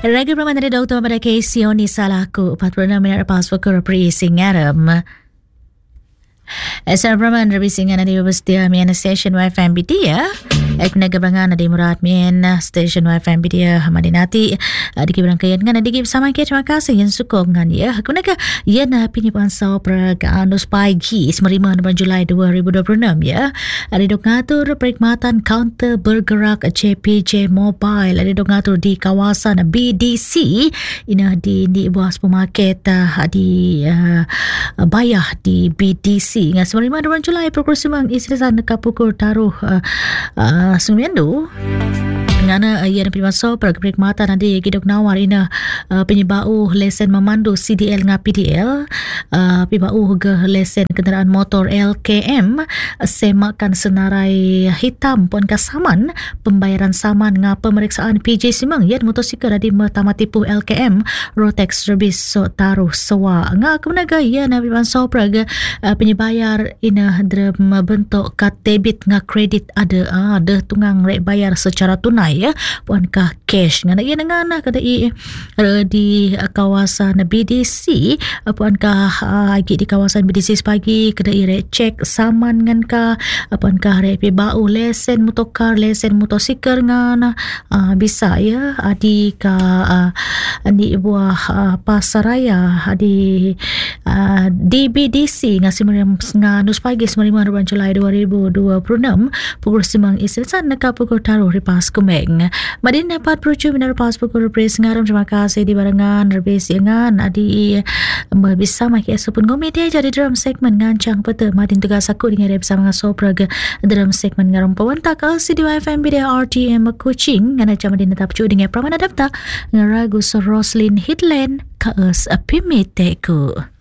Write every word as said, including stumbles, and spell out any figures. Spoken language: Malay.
Raga Praman dari Doktor pada Kesioni Salaku empat puluh enam minit lepas pukul Prising Aram. Asal Praman dari Singan ada bersedia mian station Y F M B dia. Ek nagabangan ada Murad mian station Y F M B dia Hamadinati. Di kiberangkayan kan ada bersama kita. Terima kasih yang suka dengan ya. Aku nak ya na pini pansau peragaan dos pagi semerima bulan Julai dua ribu dua puluh enam ya. Ada dok ngatur perkhidmatan counter bergerak C P J Mobile. Ada dok ngatur di kawasan B D C. Ina di di buah supermarket uh, di uh, bayah di B D C. Ngan semerima bulan Julai pukul sembilan istirahat dekat pukul taruh uh, uh, sembilan tu. Ngana ia nak masuk perkhidmatan nanti kita nawar ina uh, penyebau lesen memandu C D L dengan P D L uh, penyebau ke lesen kenderaan motor L K M semakan senarai hitam pun kasaman pembayaran saman dengan pemeriksaan P J Simang ya motosikal di Mahkamah Tipu L K M Rotex Service so taruh sewa nga kemenaga ia nak masuk perga uh, penyebayar ina dalam bentuk kad debit dengan kredit ada uh, ada tungang rek bayar secara tunai ya puankah cash ngana ia ngana kada i uh, di uh, kawasan B D C uh, puankah uh, di kawasan B D C pagi kada i cek saman ngan ka uh, puankah rek bau lesen motokar lesen motosikal ngana uh, bisa ya adi ka uh, di buah uh, pasaraya di uh, di B D C ngasi meriam nganus pagi semerima bulan Julai dua ribu dua puluh enam pukul sembilan istirahat dekat pukul taruh ripas kumeng. Madin dapat perucu minar pas pukul pres ngaram. Terima kasih di barengan rebes yangan adi bisa maki esupun komedi jadi dalam segmen ngancang peta Madin tugas aku dengan bersama dengan Sopraga dalam segmen ngaram pawantak si di Y F M B D R T M Kuching ngana jam Madin tetap cu dengan Pramana Dapta ngaragu so Roslyn Hitland kaes pimiteku.